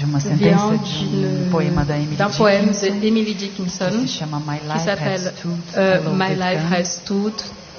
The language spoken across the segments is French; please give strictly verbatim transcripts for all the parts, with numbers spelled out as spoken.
uma vient sentença de um poema da Emily d'un poème Dickinson d'Emily que Dickinson se chama My qui Life Has s'appelle Stood euh, a My Loaded Life Gun. Has Stood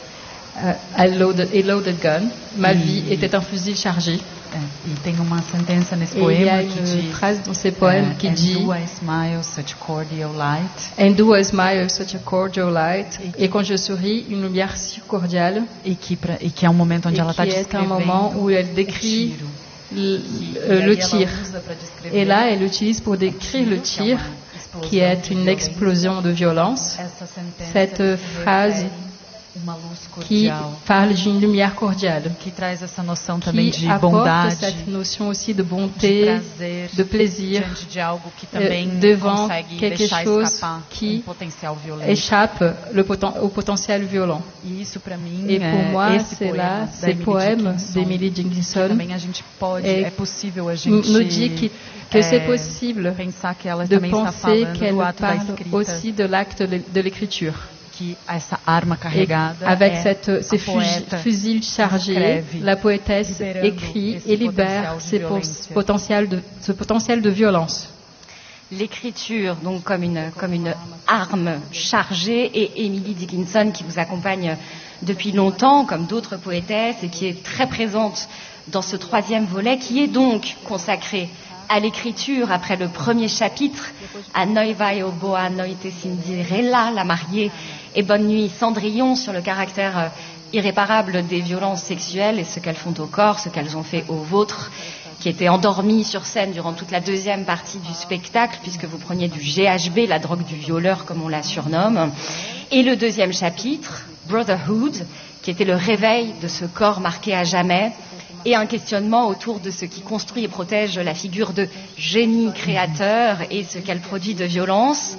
euh, a loaded, a loaded Gun. Ma E- vie était un fusil chargé. É, e tem uma sentença nesse Et il y a poema que une diz phrase dans ces poèmes é, qui And dit do I smile such cordial light. And do I smile such a cordial light. Et quand je souris, une lumière si cordiale. E que, pra, e que é um momento onde Et ela está qui est un descrevendo moment où elle o décrit tiro. le, E euh, ali le ela tir. usa pra descrever Et là, elle l'utilise pour décrire le tir, qui est une explosion de violence. essa sentença Cette que phrase refere uma luz qui cordial, parle d'une lumière cordiale, que traz essa noção também qui de apporte bondade, cette notion aussi de de bonté, prazer, de plaisir, diante de algo que euh, também devant consegue quelque deixar chose escapar qui um potencial violento. échappe le poten- au potentiel violent. E isso para mim Et pour é moi, esse c'est poema là, da ces Emily poèmes Dickinson, d'Emily que Dickinson também a gente pode, é- é possível a gente nous dit que, que é, c'est possible pensar que ela de também está penser falando qu'elle do ato da parle escrita, aussi de l'acte de de l'écriture. que essa arma Et carregada avec é cette, ces a poeta fugi- fusils chargés, escreve, la poétesse libérando écrit esse et libère potencial de ces po- violência. potentiels de, ce potentiel de violence. L'écriture, donc comme une, comme une arme chargée, et Emily Dickinson qui vous accompagne depuis longtemps, comme d'autres poétesses, et qui est très présente dans ce troisième volet, qui est donc consacré à l'écriture après le premier chapitre, à Noi vai o boa noite Cinderella, la mariée, et Bonne nuit Cendrillon, sur le caractère euh, irréparable des violences sexuelles et ce qu'elles font au corps, ce qu'elles ont fait au vôtre, qui était endormi sur scène durant toute la deuxième partie du spectacle, puisque vous preniez du G H B, la drogue du violeur, comme on la surnomme. Et le deuxième chapitre, Brotherhood, qui était le réveil de ce corps marqué à jamais, et un questionnement autour de ce qui construit et protège la figure de génie créateur et ce qu'elle produit de violence.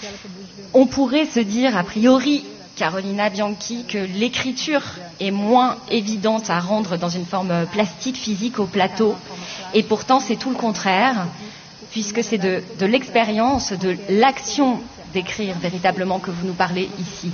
On pourrait se dire, a priori, Carolina Bianchi, que l'écriture est moins évidente à rendre dans une forme plastique, physique au plateau. Et pourtant, c'est tout le contraire, puisque c'est de, de l'expérience, de l'action d'écrire véritablement que vous nous parlez ici.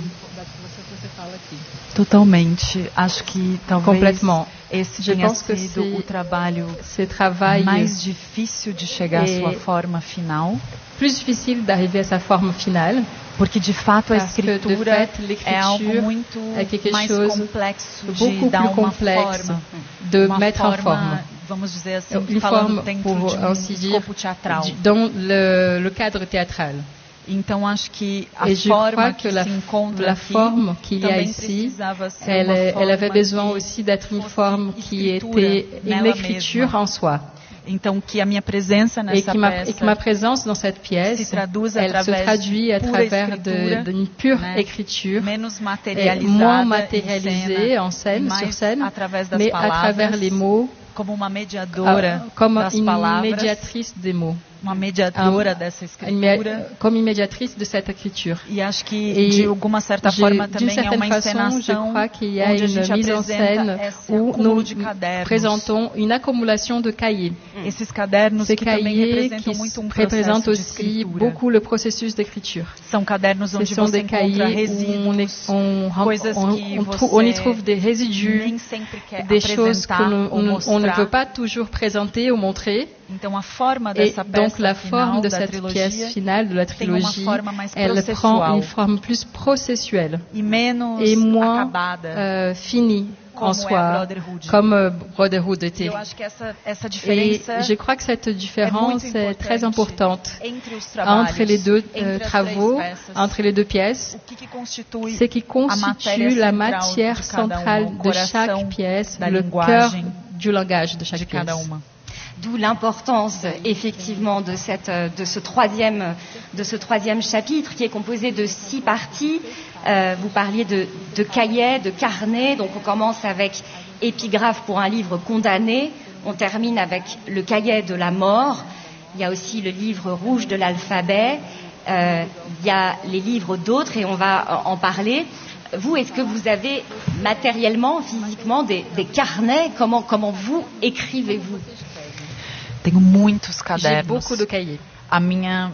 Totalmente. Acho que talvez Complètement. esse Je tenha pense que sido c'est- o trabalho Ce travail mais difícil de chegar à é- sua forma final, plus difficile d'arriver à sa forme finale, porque de fato a parce que de escritura fait é algo l'écriture muito é quelque mais chose complexo de beaucoup dar plus uma complexe forma, de uma mettre en forma, forme. vamos dizer assim, Une falando forme, dentro pour de um ainsi dire, escopo teatral. du- dans le, le cadre théâtral. Então acho que a Et je forma crois que, que la, se encontra la aqui forme qu'il y a também ici, precisava ser elle, uma est- elle avait forma besoin que aussi d'être une fosse forme qui escritura était une nela écriture mesma. en soi. Então que a minha presença Et, nessa qui ma, peça et que ma présence dans cette pièce, se traduz elle se através traduit à de pura travers escritura, de- d'une pure né? écriture, menos et materializada, moins em matérialisée cena, en scène, mais sur scène, através das mais à palavras, travers les mots, como uma mediadora ah, comme das une palavras, médiatrice des mots, uma mediadora Ah, dessa une mé- escritura. comme une médiatrice de cette écriture. E acho que, Et de alguma certa je- forma, d'une também é certaine uma façon, je encenação crois qu'il y a onde a gente une mise en apresenta scène esse où acúmulo nous de cadernos. présentons une accumulation de cahiers. Esses cadernos Ces que também cahiers representam qui muito um représentent processo de aussi escritura. beaucoup le processus d'écriture. São cadernos Ce onde sont você des encontra cahiers où on, resíduos, est- on, ren- coisas on- que on trou- você on y trouve des résidus, nem sempre quer des choses que apresentar nous- ou nous- on ne mostrar. veut pas toujours présenter ou montrer. Então a forma Et dessa peça donc la final forme de da cette trilogia pièce finale de la tem uma trilogie, forma mais elle prend processual une forme plus processuelle e menos et moins acabada. euh, finie Como en é soi, Brotherhood. comme euh, Brotherhood était. Eu acho que essa, essa Et diferença je crois que cette différence muito est très importante entre os trabalhos, entre les deux entre euh, as travaux, três peças. entre les deux pièces. O que, que constitui Ce qui a matéria constitue la central matière de cada centrale uma, o de coração chaque pièce, da le cœur linguagem du langage de chaque de pièce. cada uma. D'où l'importance, effectivement, de, cette, de, ce troisième, de ce troisième chapitre qui est composé de six parties. Euh, vous parliez de, de cahiers, de carnets. Donc on commence avec épigraphe pour un livre condamné. On termine avec le cahier de la mort. Il y a aussi le livre rouge de l'alphabet. Euh, il y a les livres d'autres et on va en parler. Vous, est-ce que vous avez matériellement, physiquement, des, des carnets? Comment, comment vous écrivez-vous? Tenho muitos J'ai cadernos. beaucoup de cahiers. A minha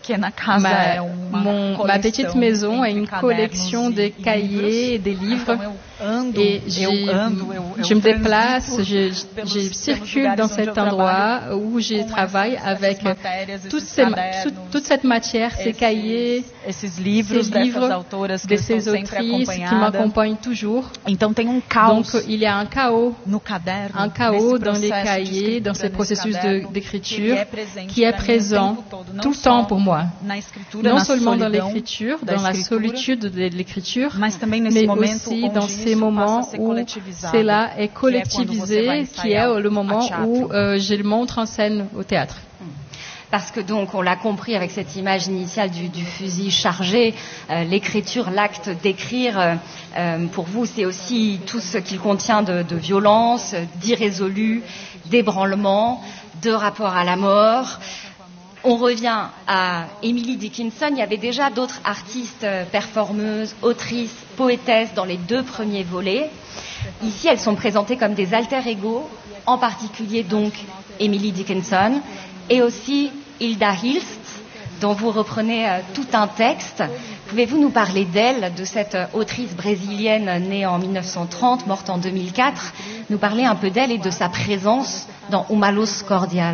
pequena casa Ma, é uma mon- ma coleção petite maison est entre une cadernos collection e- de e cahiers et livros. des livres. Então, eu ando, Et eu j'ai- ando, eu, eu je me déplace, transito je, pelos- je pelos circule lugares dans onde cet eu trabalho endroit où je com travaille essas- avec essas matérias, toutes esses ces ma- cadernos, tout- toute cette matière, ces esses- cahiers, esses livros ces dessas livres autoras que de eu estou ces sempre autrices qui acompanhada. m'accompagnent toujours. Então tem um Donc caos il y a un chaos, no caderno, un chaos nesse dans les processo de cahiers, escritura, dans ces nesse processus de- caderno, d'écriture, que ele é presente qui est pra mim o présent tempo todo, não tout le só temps pour moi. na escritura, Non na seulement dans solidão l'écriture, da dans la escritura, solitude de l'écriture, mas também nesse mais momento aussi onde dans isso ces moments passa a ser où coletivizado, cela est que é quando você vai collectivisé, qui est ensaiar le moment a teatro. où euh, je le montre en scène au théâtre. Parce que donc, on l'a compris avec cette image initiale du, du fusil chargé, euh, l'écriture, l'acte d'écrire, euh, euh, pour vous, c'est aussi tout ce qu'il contient de, de violence, d'irrésolu, d'ébranlement, de rapport à la mort. On revient à Emily Dickinson. Il y avait déjà d'autres artistes, euh, performeuses, autrices, poétesses dans les deux premiers volets. Ici, elles sont présentées comme des alter-ego, en particulier donc Emily Dickinson et aussi Hilda Hilst, dont vous reprenez euh, tout un texte. Pouvez-vous nous parler d'elle, de cette euh, autrice brésilienne née en mille neuf cent trente, morte en deux mille quatre, nous parler un peu d'elle et de sa présence dans Uma Luz Cordial?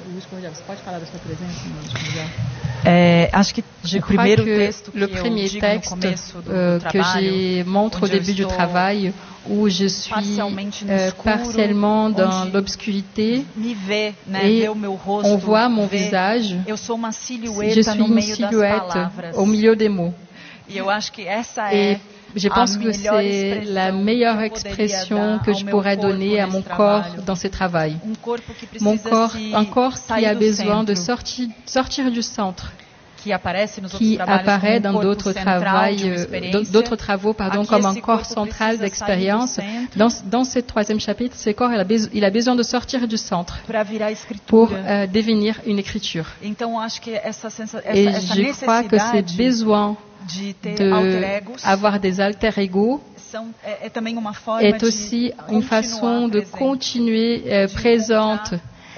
É, acho que Je o crois primeiro que texto le que eu premier digo no texte começo do, euh, do que trabalho, je montre au onde eu début du estou travail, où je suis parcialmente no euh, escuro, partiellement dans onde l'obscurité, me vê, né, et vê o meu rosto, on voit mon vê, visage. eu sou uma Je silhueta suis no une meio das silhouette palavras. au milieu des mots. E eu acho que essa Et é je pense a que melhor c'est la expressão meilleure que eu poderia expression dar que ao je meu pourrais corpo donner à nesse mon corps trabalho. dans ce travail. Um corpo que precisa Mon corps, se un corps qui sair a do besoin de centro, sortir, sortir du centre, que aparece nos qui outros trabalhos apparaît como um dans corpo d'autres central travaux, de uma euh, experiência. d'autres travaux pardon, Aqui, comme un esse corps corpo central precisa d'expérience. sair do centro Dans, dans ce troisième chapitre, ce corps, il a, beso- il a besoin de sortir du centre para virar pour escritura. euh, devenir une écriture. Então acho que essa sensa- Et essa, essa je crois que ce necessidade besoin de ter alter egos d'avoir des alter ego são, é, é também uma forma est de aussi une façon de continuar continuer euh, présente,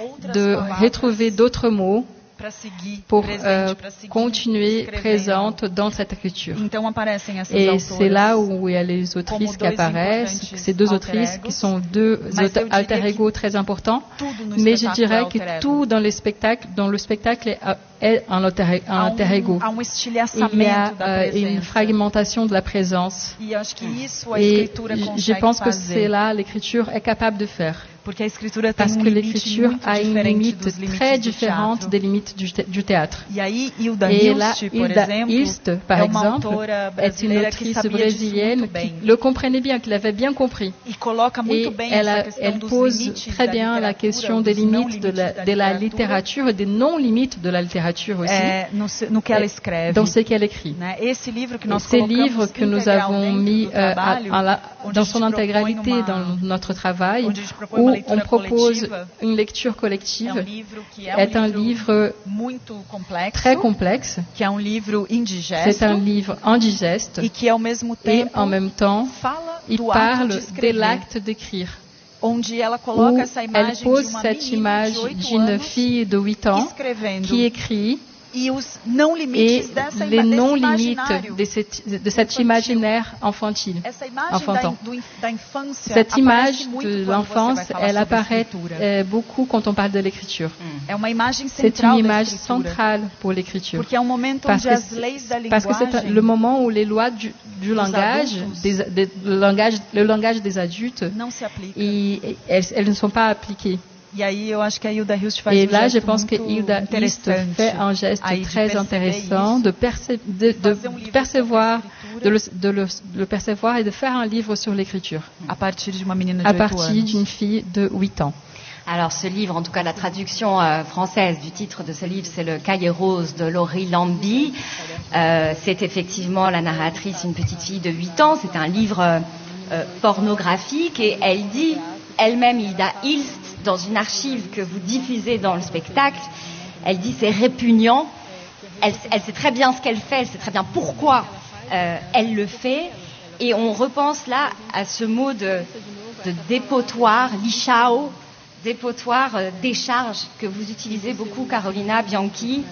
de retrouver d'autres mots para seguir pour presente, euh, para seguir continuer escrevendo. présente dans cette écriture. Então aparecem essas Et autoras c'est là où il y a les autrices qui dois apparaissent, importantes ces deux alter autrices egos. qui sont deux Mas auto- eu diria alter que ego très importants. tudo no Mais je espetáculo é dirais alter que ego. tout dans, les spectacles, dans le spectacle est, est un alter, un Há alter um, ego. há um Il y a estilhaçamento da euh, une presença. fragmentation de la présence. E acho que isso a Et escritura je consegue pense que fazer. c'est là l'écriture est capable de faire. Porque a escritura tem Parce um que limite l'écriture muito a une diferente limite dos limites très do différente teatro. des limites du, thé- du théâtre. E aí, Hilda Et là, Hilst, por Hilda exemplo, Hilst, par é uma exemple, autora est une brasileira que autrice sabia disso brésilienne muito bem. qui le comprenait bien, qui l'avait bien compris. E coloca muito Et bem elle, essa a- questão elle dos pose limites très da bien la literatura, question ou des dos não limites de limites la, da de la literatura, littérature et des non-limites de la littérature aussi, é, no, se- no que ela escreve. dans ce qu'elle écrit. Né? Esse livro que Et nós ces colocamos livres que nous integral avons dentro mis do euh, à- trabalho, à la- onde dans a gente son propõe intégralité uma- dans notre travail, onde a gente propõe où uma on leitura propose coletiva, une lecture é um collective, livro que é est um un livro livre muito complexo, très complexe. que é um livro C'est indigesto un livre indigeste e que ao mesmo et tempo en même temps, fala il do ato parle de de escrever, l'acte d'écrire, onde ela où coloca essa elle imagem de pose uma cette menina image de oito d'une anos fille de huit ans escrevendo qui écrit e os não et limites dessa les ima- desse non-limites imaginário. de, cette- de cet infantil. imaginaire infantile. Essa imagem da, enfantin. in- do in- da infância Cette aparece image muito de quando você l'enfance, vai falar elle sobre apparaît escritura. euh, beaucoup quand on parle de l'écriture. É uma imagem C'est une central da image escritura, centrale pour l'écriture. porque é um momento Parce onde que, as leis da c'est- parce que c'est linguagem le moment où les lois du, du langage, adultes des, des- le langage, le langage des adultes, não se aplicam. et- elles, elles ne sont pas appliquées. E aí eu acho que a Hilda Hilst faz Et um là, je gesto pense que muito Hilda Hilst interessante fait un geste aí de très perceber intéressant isso, de, perce- de, de fazer um livro percevoir, sobre a de escritura le, de, le, de le percevoir et de faire un livre sur l'écriture a partir de uma menina de à oito partir anos. d'une fille de huit ans. Alors ce livre, en tout cas la traduction euh, française du titre de ce livre, c'est le Cahier rose de Laurie Lambie. Euh, c'est effectivement la narratrice, une petite fille de huit ans. C'est un livre euh, euh, pornographique et elle dit elle-même, Hilda Hilst, dans une archive que vous diffusez dans le spectacle, elle dit c'est répugnant. Elle, elle sait très bien ce qu'elle fait, elle sait très bien pourquoi euh, elle le fait. Et on repense là à ce mot de, de dépotoir, lichao, dépotoir, euh, décharge, que vous utilisez beaucoup, Carolina Bianchi.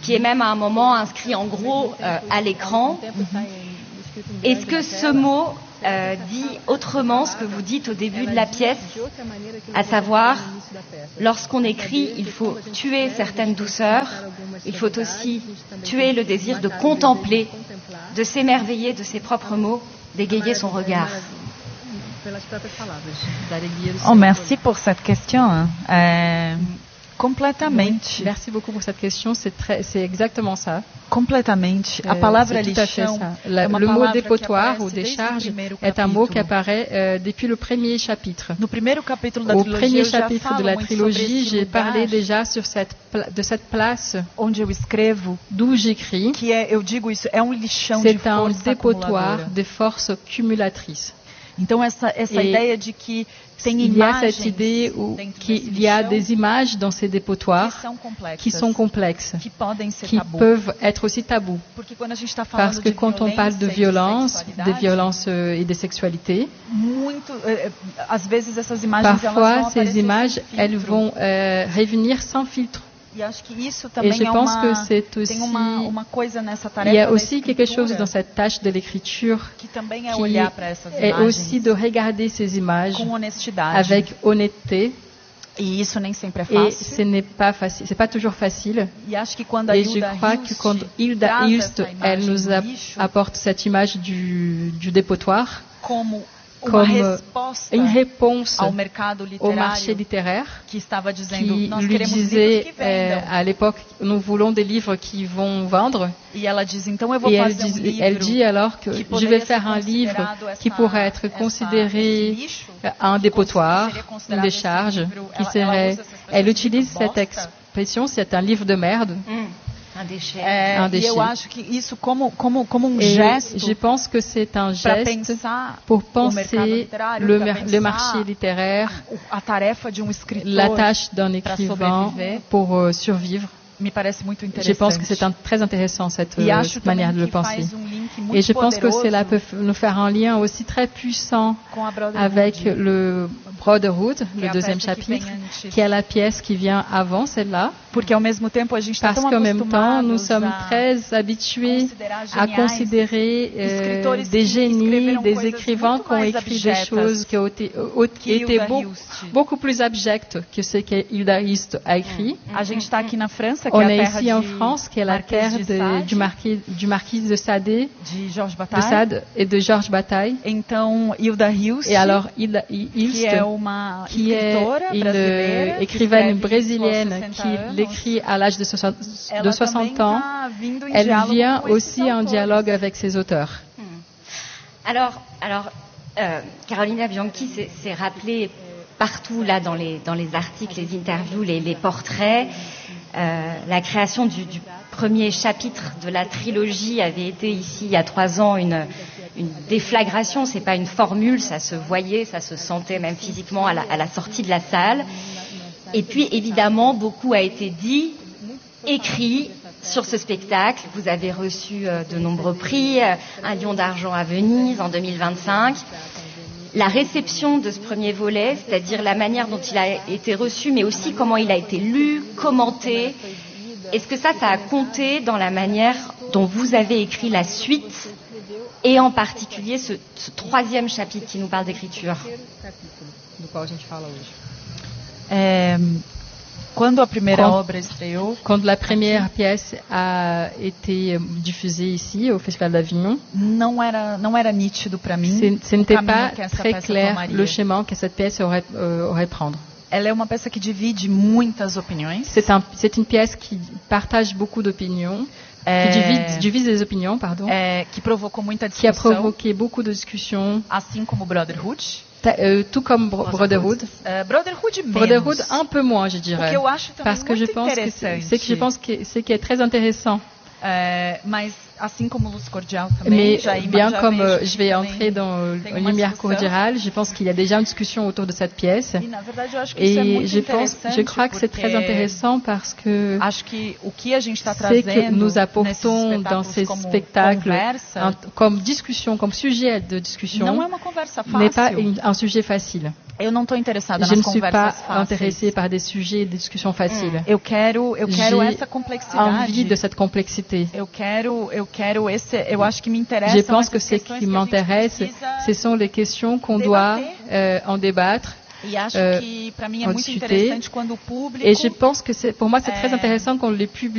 qui est même à un moment inscrit en gros euh, à l'écran. Est-ce que ce mot euh, dit autrement ce que vous dites au début de la pièce, à savoir, lorsqu'on écrit, il faut tuer certaines douceurs, il faut aussi tuer le désir de contempler, de s'émerveiller de ses propres mots, d'égayer son regard. Oh, merci pour cette question. Euh, completamente. Merci beaucoup pour cette question. C'est très, c'est exactement ça. Completamente. A Euh, palavra c'est tout à fait lixão ça. é La- uma le mot palavra que dépotoir aparece ou desde o décharge primeiro est un mot qui capítulo. apparaît euh, depuis le premier chapitre. No primeiro capítulo da Au trilogia, premier eu já chapitre falo de la muito sobre trilogie, esse j'ai lugar parlé déjà sur cette pla- de cette place onde eu escrevo, d'où j'écris. que é, eu digo isso, é um lixão de C'est un força dépotoir acumuladora. des forces cumulatrices. Então essa essa Et ideia de que tem Il y a imagens cette idée où- dentro qu'il desse y a lixão des images dans ces que dépotoirs são complexas, qui sont complexes, que podem ser qui tabu. peuvent être aussi tabous. Porque quando a gente está falando Parce que de quand on parle de violência violence, e de des sexualidade, violences euh, et des sexualités, muito, eh, eh, às vezes essas imagens elas vão parfois aparecer ces images, sem elles filtro. vont euh, revenir sans filtre. E acho que isso Et também je é pense uma, que c'est tem aussi, uma, uma coisa nessa il tarefa y a da aussi quelque chose escritura dans cette tâche de l'écriture que também é qui olhar para essas est imagens aussi de regarder ces images com honestidade. avec honnêteté. E isso nem sempre é Et fácil. ce n'est pas facile, c'est pas toujours facile. E acho que quando a Et je Hilda crois que Hilst quand Hilda traz Hilst, essa elle imagem nous do a- lixo apporte cette image du, du dépotoir como uma comme resposta une réponse ao mercado au marché literário littéraire que estava dizendo qui nós lui queremos livros disait que euh, vendam. à l'époque, nous voulons des livres qui vont vendre. E ela diz, então eu vou Et elle fazer um dit, livro elle dit alors que que je poderia vais ser faire un livre considerado essa- qui pourrait être essa- considéré esse lixo, un que dépotoir, seria une considerado esse décharge, livro. qui Ela- ela serait... usa essa expressão Elle de utilise livro cette bosta. expression, c'est un livre de merde. Hum, un déchet. É, Um e déchet. eu acho que isso como, como, como um Et gesto je pense que c'est un para geste pensar pour o mercado penser literário, le, para mer- pensar le marché littéraire, o- a tarefa de um escritor. la tâche d'un para écrivain sobreviver. pour euh, survivre. Me parece muito Je interessante. pense que c'est un- très intéressant cette, E euh, acho cette também manière de le que penser. faz um link muito Et je pense que poderoso cela peut f- nous faire un lien aussi très puissant com a Brotherhood, avec le Brotherhood, que é le a deuxième peça que vem chapitre, antes. qui est la pièce qui vient avant celle-là, Porque ao mesmo tempo a gente está parce tão qu'en même temps, nous acostumados sommes a très habitués considerar à geniais considérer euh, escritores des que génies, escreveram des coisas écrivains muito qui ont mais écrit des abjetas choses qui ont été, ont que été Hilda beau- Hilst. beaucoup plus abjectes que ce que Hilda Hilst a écrit. A gente está aqui na França, que On é a est terra ici en de France, qui est la Marquês terre de de- Sade, du, marquis, du marquis de Sade, de de Georges Bataille. Sade et de Georges Bataille. Então, Hilda Hilst, Et alors, Hilda Hilst, que é uma qui est escritora une brasileira, que écrivaine escreve isso aos brésilienne sessenta qui anos, l'écrit à l'âge de soixante, ela de soixante também ans. tá vindo em Elle diálogo vient com esses aussi en autores. dialogue avec ses auteurs. Alors, alors euh, Carolina Bianchi s'est s'est rappelé partout là dans les, dans les articles, les interviews, les, les portraits. Euh, la création du, du premier chapitre de la trilogie avait été ici il y a trois ans une, une déflagration. C'est pas une formule, ça se voyait, ça se sentait même physiquement à la, à la sortie de la salle. Et puis évidemment, beaucoup a été dit, écrit sur ce spectacle. Vous avez reçu euh, de nombreux prix, euh, un Lion d'argent à Venise en deux mille vingt-cinq. La réception de ce premier volet, c'est-à-dire la manière dont il a été reçu, mais aussi comment il a été lu, commenté, est-ce que ça, ça a compté dans la manière dont vous avez écrit la suite, et en particulier ce, ce troisième chapitre qui nous parle d'écriture? É, quando a primeira Quando- obra estreou, Quand la première pièce a été diffusée ici au Festival d'Avignon, não era, não era nítido para mim c'est- ce o n'était caminho pas que essa très peça clair tomaria. le chemin que cette pièce aurait, euh, aurait prendre. Ela é uma peça que divide muitas opiniões. C'est un, c'est une pièce qui partage beaucoup d'opinions, É, qui divise, divise les opinions, pardon, é, que provocou muita qui a discussão, provoqué beaucoup de discussions, assim como Brotherhood. ta- euh, tout comme Bro- Brotherhood. É, Brotherhood menos. Brotherhood un peu moins, je O dirais. que eu acho também Parce que je muito pense que c'est interessante. c'est que je pense que c'est qui est très intéressant. É, mas assim como Luz Cordial também, Mais já, ima- bien já comme vejo euh, que je vais também entrer dans tem une uma lumière discussão. cordiale, je pense qu'il y a déjà une discussion autour de cette pièce. E na verdade eu acho que isso é Et muito je pense, interessante. je crois que c'est très porque intéressant parce que acho que o que a gente está c'est que trazendo nous nesses apportons dans espetáculos ces como spectacles conversa, un- comme discussion, comme sujet de discussion, não é uma conversa n'est pas fácil. une- un sujet facile. Eu não estou interessada Je nas ne suis pas conversas fáceis. intéressée par des sujets et des discussions faciles. Eu quero, eu quero J'ai essa complexidade. envie de cette complexité. Eu quero, eu quero esse, eu acho que me interessa. Je pense que ce qui m'intéresse, ce sont les questions qu'on doit euh, en débattre. E acho euh, que para mim é en muito discuter. interessante quando o público Et je pense que c'est, pour moi, c'est très intéressant quand les publics